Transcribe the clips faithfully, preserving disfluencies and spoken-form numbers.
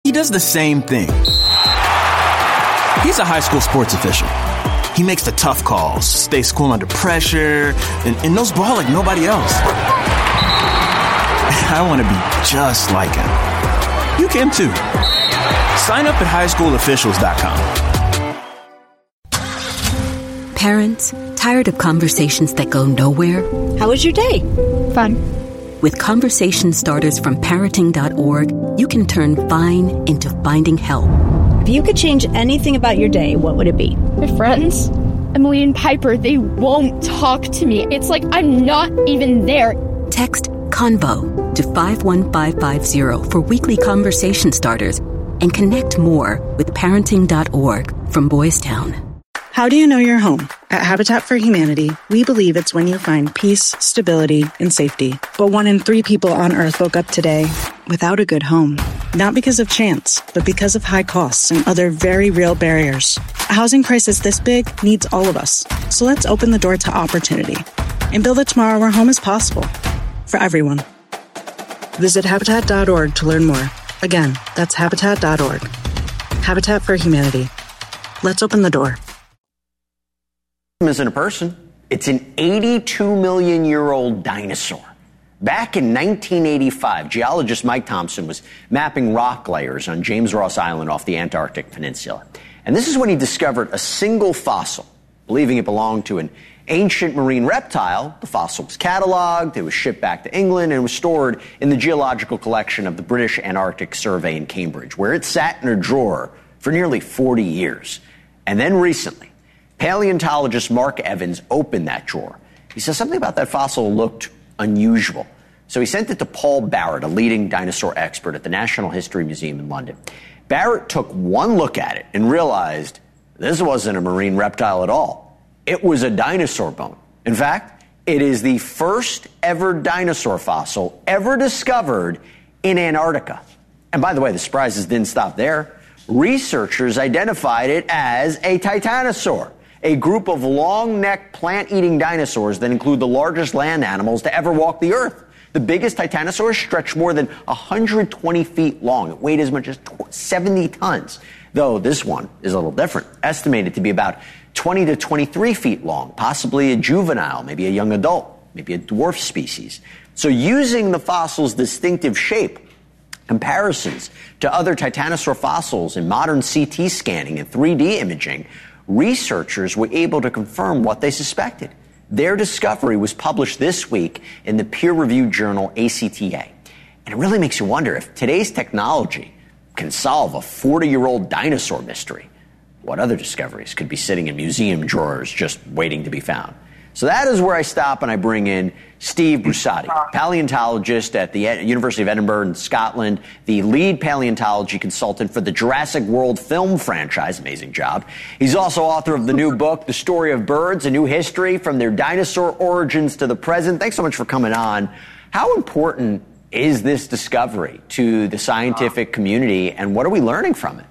he does the same thing. He's a high school sports official. He makes the tough calls, stays cool under pressure, and, and knows ball like nobody else. I want to be just like him. You can too. Sign up at high school officials dot com. Parents, tired of conversations that go nowhere? How was your day? Fun. With conversation starters from parenting dot org, you can turn fine into finding help. If you could change anything about your day, what would it be? My friends, Emily and Piper, they won't talk to me. It's like I'm not even there. Text CONVO to five one five five zero for weekly conversation starters and connect more with parenting dot org from Boys Town. How do you know you're home? At Habitat for Humanity, we believe it's when you find peace, stability, and safety. But one in three people on Earth woke up today without a good home. Not because of chance, but because of high costs and other very real barriers. A housing crisis this big needs all of us. So let's open the door to opportunity and build a tomorrow where home is possible for everyone. Visit Habitat dot org to learn more. Again, that's Habitat dot org. Habitat for Humanity. Let's open the door. Isn't a person. It's an eighty-two million year old dinosaur. Back in nineteen eighty-five, geologist Mike Thompson was mapping rock layers on James Ross Island off the Antarctic Peninsula. And this is when he discovered a single fossil. Believing it belonged to an ancient marine reptile, the fossil was cataloged, it was shipped back to England, and was stored in the geological collection of the British Antarctic Survey in Cambridge, where it sat in a drawer for nearly forty years. And then recently, paleontologist Mark Evans opened that drawer. He says something about that fossil looked unusual. So he sent it to Paul Barrett, a leading dinosaur expert at the National History Museum in London. Barrett took one look at it and realized this wasn't a marine reptile at all. It was a dinosaur bone. In fact, it is the first ever dinosaur fossil ever discovered in Antarctica. And by the way, the surprises didn't stop there. Researchers identified it as a titanosaur, a group of long-necked plant-eating dinosaurs that include the largest land animals to ever walk the earth. The biggest titanosaurs stretched more than one hundred twenty feet long. It weighed as much as seventy tons, though this one is a little different, estimated to be about twenty to twenty-three feet long, possibly a juvenile, maybe a young adult, maybe a dwarf species. So using the fossil's distinctive shape, comparisons to other titanosaur fossils in modern C T scanning and three D imaging, researchers were able to confirm what they suspected. Their discovery was published this week in the peer-reviewed journal A C T A. And it really makes you wonder if today's technology can solve a forty-year-old dinosaur mystery. What other discoveries could be sitting in museum drawers just waiting to be found? So that is where I stop and I bring in Steve Brusatte, paleontologist at the University of Edinburgh in Scotland, the lead paleontology consultant for the Jurassic World film franchise. Amazing job. He's also author of the new book, The Story of Birds, A New History from Their Dinosaur Origins to the Present. Thanks so much for coming on. How important is this discovery to the scientific community, and what are we learning from it?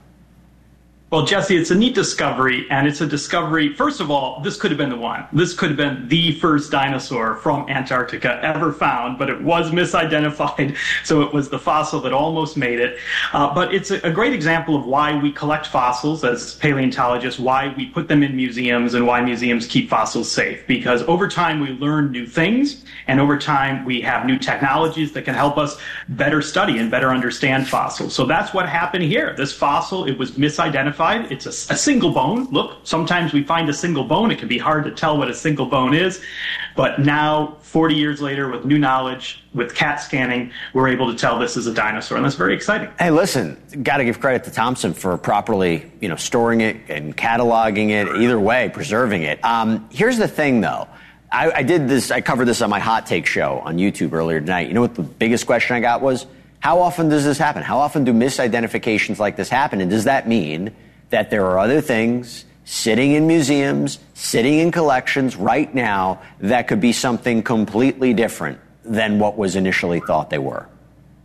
Well, Jesse, it's a neat discovery, and it's a discovery, first of all, this could have been the one. This could have been the first dinosaur from Antarctica ever found, but it was misidentified, so it was the fossil that almost made it. Uh, but it's a, a great example of why we collect fossils as paleontologists, why we put them in museums, and why museums keep fossils safe. Because over time we learn new things, and over time we have new technologies that can help us better study and better understand fossils. So that's what happened here. This fossil, it was misidentified. It's a, a single bone. Look, sometimes we find a single bone. It can be hard to tell what a single bone is. But now, forty years later, with new knowledge, with CAT scanning, we're able to tell this is a dinosaur. And that's very exciting. Hey, listen, got to give credit to Thompson for properly, you know, storing it and cataloging it. Either way, preserving it. Um, here's the thing, though. I, I did this. I covered this on my Hot Take show on YouTube earlier tonight. You know what the biggest question I got was? How often does this happen? How often do misidentifications like this happen? And does that mean that there are other things sitting in museums, sitting in collections right now that could be something completely different than what was initially thought they were?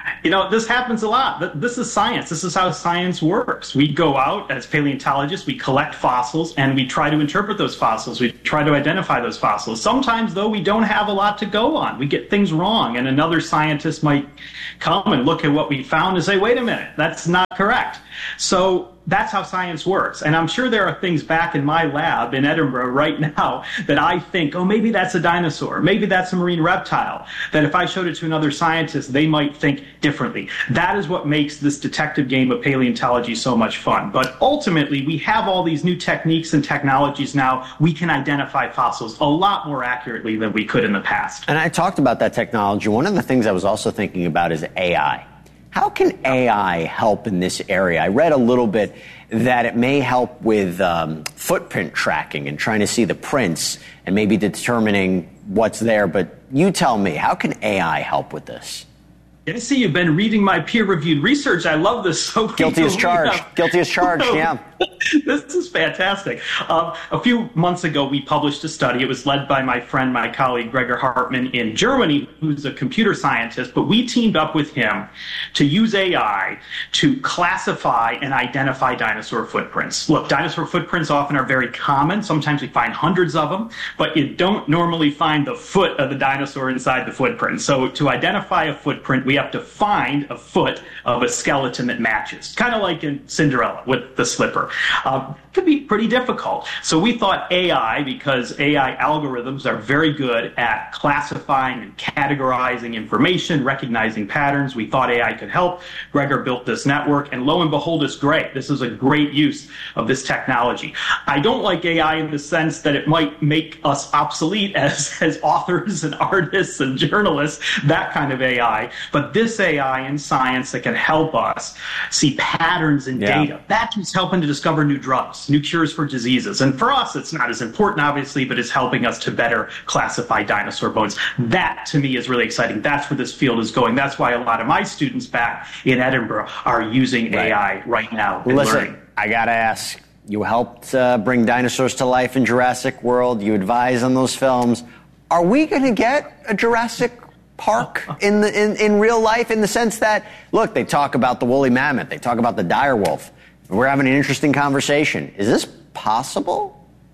You know, this happens a lot. This is science. This is how science works. We go out as paleontologists, we collect fossils, and we try to interpret those fossils. We try to identify those fossils. Sometimes, though, we don't have a lot to go on. We get things wrong, and another scientist might come and look at what we found and say, wait a minute, that's not correct. So that's how science works. And I'm sure there are things back in my lab in Edinburgh right now that I think, oh, maybe that's a dinosaur. Maybe that's a marine reptile. That if I showed it to another scientist, they might think differently. That is what makes this detective game of paleontology so much fun. But ultimately, we have all these new techniques and technologies now. We can identify fossils a lot more accurately than we could in the past. And I talked about that technology. One of the things I was also thinking about is A I. How can A I help in this area? I read a little bit that it may help with um, footprint tracking and trying to see the prints and maybe determining what's there. But you tell me, how can A I help with this? I see you've been reading my peer-reviewed research. I love this. So Guilty as charged. Guilty as charged, yeah. This is fantastic. Uh, a few months ago, we published a study. It was led by my friend, my colleague, Gregor Hartmann in Germany, who's a computer scientist. But we teamed up with him to use A I to classify and identify dinosaur footprints. Look, dinosaur footprints often are very common. Sometimes we find hundreds of them, but you don't normally find the foot of the dinosaur inside the footprint. So to identify a footprint, we have to find a foot of a skeleton that matches, kind of like in Cinderella with the slipper. Uh, could be pretty difficult. So we thought A I, because A I algorithms are very good at classifying and categorizing information, recognizing patterns, we thought A I could help. Gregor built this network, and lo and behold, it's great. This is a great use of this technology. I don't like A I in the sense that it might make us obsolete as, as authors and artists and journalists, that kind of A I. But this A I in science that can help us see patterns in Yeah. data, that's what's helping to discover new drugs, new cures for diseases. And for us, it's not as important, obviously, but it's helping us to better classify dinosaur bones. That, to me, is really exciting. That's where this field is going. That's why a lot of my students back in Edinburgh are using Right. A I right now and Listen, learning. I got to ask, you helped uh, bring dinosaurs to life in Jurassic World. You advise on those films. Are we going to get a Jurassic Park in, the, in, in real life, in the sense that, look, they talk about the woolly mammoth, they talk about the dire wolf. We're having an interesting conversation. Is this possible?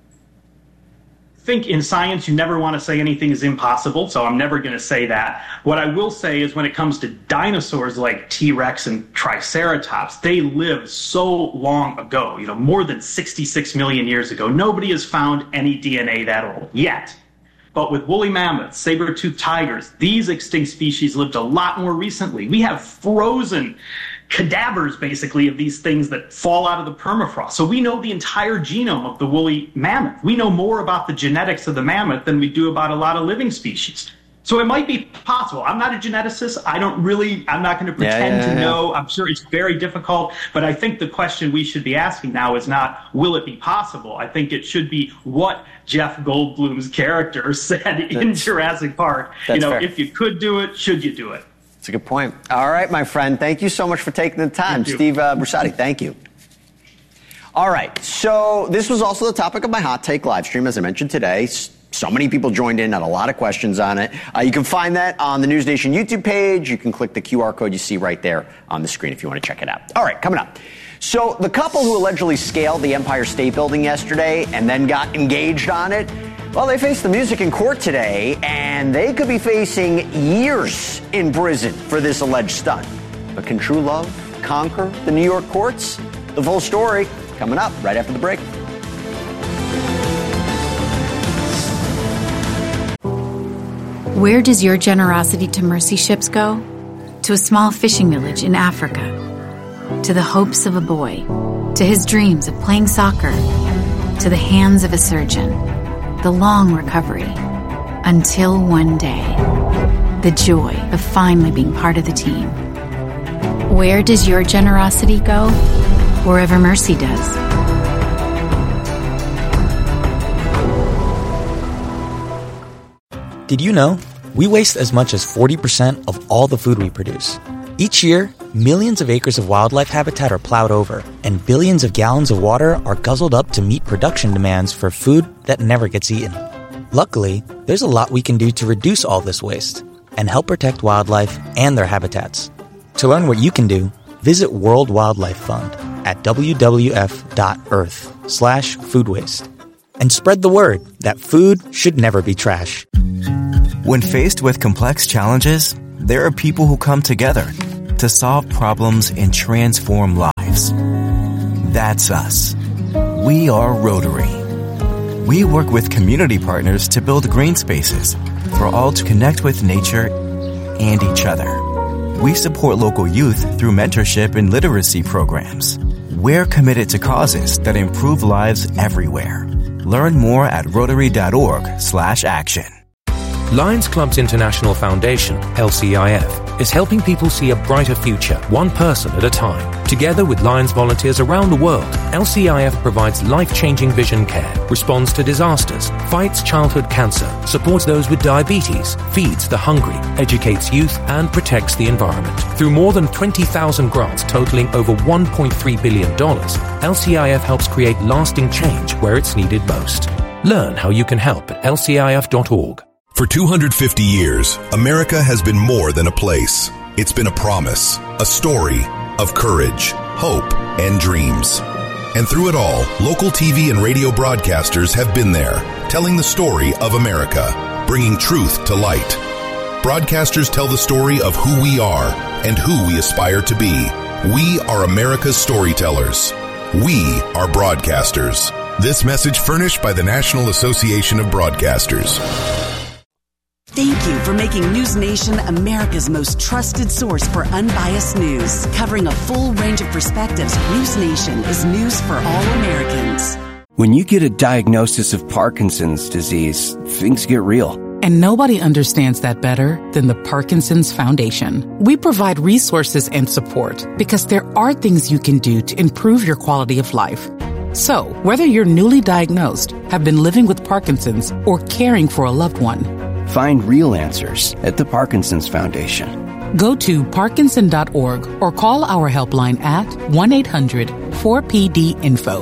I think in science, you never want to say anything is impossible, so I'm never going to say that. What I will say is when it comes to dinosaurs like T-Rex and Triceratops, they lived so long ago, you know, more than sixty-six million years ago. Nobody has found any D N A that old yet. But with woolly mammoths, saber-toothed tigers, these extinct species lived a lot more recently. We have frozen cadavers, basically, of these things that fall out of the permafrost. So we know the entire genome of the woolly mammoth. We know more about the genetics of the mammoth than we do about a lot of living species. So it might be possible. I'm not a geneticist. I don't really, I'm not going to pretend Yeah, yeah, to yeah. know. I'm sure it's very difficult. But I think the question we should be asking now is not, will it be possible? I think it should be what Jeff Goldblum's character said in That's- Jurassic Park. You that's know, fair. if you could do it, should you do it? That's a good point. All right, my friend. Thank you so much for taking the time. Thank you. Steve uh, Brusatte, thank you. All right, so this was also the topic of my Hot Take live stream, as I mentioned today. S- So many people joined in, had a lot of questions on it. Uh, you can find that on the News Nation YouTube page. You can click the Q R code you see right there on the screen if you want to check it out. All right, coming up. So the couple who allegedly scaled the Empire State Building yesterday and then got engaged on it, well, they faced the music in court today, and they could be facing years in prison for this alleged stunt. But can true love conquer the New York courts? The full story coming up right after the break. Where does your generosity to mercy ships go? To a small fishing village in Africa. To the hopes of a boy. To his dreams of playing soccer. To the hands of a surgeon. The long recovery. Until one day. The joy of finally being part of the team. Where does your generosity go? Wherever mercy does. Did you know? We waste as much as forty percent of all the food we produce. Each year, millions of acres of wildlife habitat are plowed over, and billions of gallons of water are guzzled up to meet production demands for food that never gets eaten. Luckily, there's a lot we can do to reduce all this waste and help protect wildlife and their habitats. To learn what you can do, visit World Wildlife Fund at w w f dot earth slash food waste. And spread the word that food should never be trash. When faced with complex challenges, there are people who come together to solve problems and transform lives. That's us. We are Rotary. We work with community partners to build green spaces for all to connect with nature and each other. We support local youth through mentorship and literacy programs. We're committed to causes that improve lives everywhere. Learn more at rotary.org slash action. Lions Clubs International Foundation, L C I F, is helping people see a brighter future, one person at a time. Together with Lions volunteers around the world, L C I F provides life-changing vision care, responds to disasters, fights childhood cancer, supports those with diabetes, feeds the hungry, educates youth, and protects the environment. Through more than twenty thousand grants totaling over one point three billion dollars, L C I F helps create lasting change where it's needed most. Learn how you can help at L C I F dot org. For two hundred fifty years, America has been more than a place. It's been a promise, a story of courage, hope, and dreams. And through it all, local T V and radio broadcasters have been there, telling the story of America, bringing truth to light. Broadcasters tell the story of who we are and who we aspire to be. We are America's storytellers. We are broadcasters. This message furnished by the National Association of Broadcasters. Thank you for making News Nation America's most trusted source for unbiased news. Covering a full range of perspectives, News Nation is news for all Americans. When you get a diagnosis of Parkinson's disease, things get real. And nobody understands that better than the Parkinson's Foundation. We provide resources and support because there are things you can do to improve your quality of life. So, whether you're newly diagnosed, have been living with Parkinson's, or caring for a loved one, find real answers at the Parkinson's Foundation. Go to parkinson dot org or call our helpline at one eight hundred four P D info.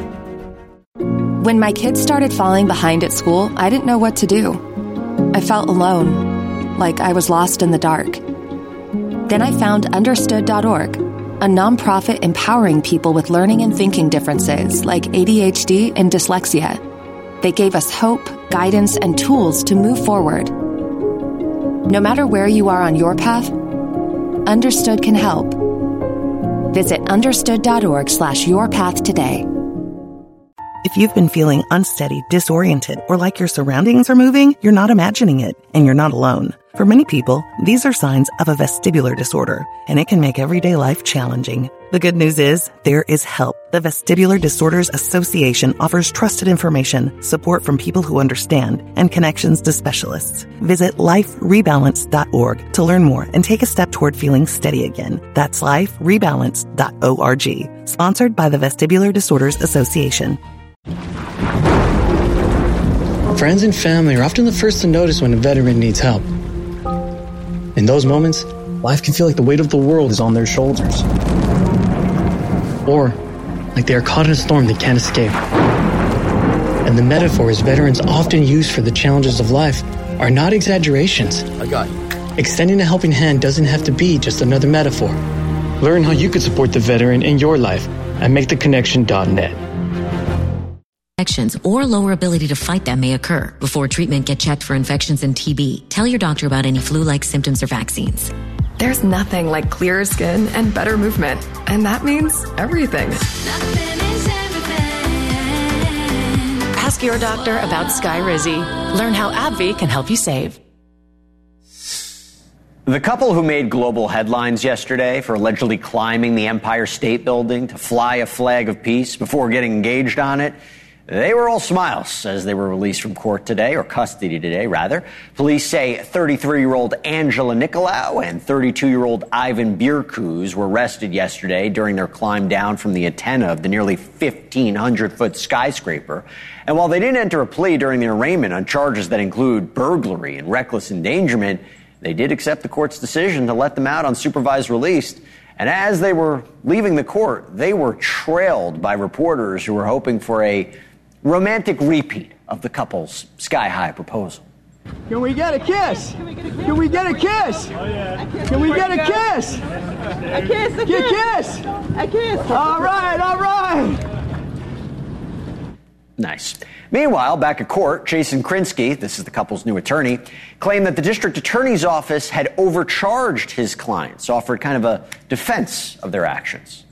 When my kids started falling behind at school, I didn't know what to do. I felt alone, like I was lost in the dark. Then I found understood dot org, a nonprofit empowering people with learning and thinking differences like A D H D and dyslexia. They gave us hope, guidance, and tools to move forward. No matter where you are on your path, Understood can help. Visit understood dot org slash your path today. If you've been feeling unsteady, disoriented, or like your surroundings are moving, you're not imagining it, and you're not alone. For many people, these are signs of a vestibular disorder, and it can make everyday life challenging. The good news is, there is help. The Vestibular Disorders Association offers trusted information, support from people who understand, and connections to specialists. Visit life rebalance dot org to learn more and take a step toward feeling steady again. That's life rebalance dot org. Sponsored by the Vestibular Disorders Association. Friends and family are often the first to notice when a veteran needs help. In those moments, life can feel like the weight of the world is on their shoulders. Or like they are caught in a storm they can't escape. And the metaphors veterans often use for the challenges of life are not exaggerations. I got you. Extending a helping hand doesn't have to be just another metaphor. Learn how you could support the veteran in your life at make the connection dot net. Infections or lower ability to fight them may occur. Before treatment, get checked for infections and T B. Tell your doctor about any flu-like symptoms or vaccines. There's nothing like clearer skin and better movement. And that means everything. Ask your doctor about Skyrizi. Learn how AbbVie can help you save. The couple who made global headlines yesterday for allegedly climbing the Empire State Building to fly a flag of peace before getting engaged on it, they were all smiles as they were released from court today, or custody today, rather. Police say thirty-three-year-old Angela Nicolau and thirty-two-year-old Ivan Birkuz were arrested yesterday during their climb down from the antenna of the nearly fifteen hundred foot skyscraper. And while they didn't enter a plea during the arraignment on charges that include burglary and reckless endangerment, they did accept the court's decision to let them out on supervised release. And as they were leaving the court, they were trailed by reporters who were hoping for a romantic repeat of the couple's sky-high proposal. Can we get a kiss? Can we get a kiss? Can we get a kiss? A kiss, a Get kiss. kiss. A kiss. All right, all right. Nice. Meanwhile, back at court, Jason Krinsky, this is the couple's new attorney, claimed that the district attorney's office had overcharged his clients, offered kind of a defense of their actions.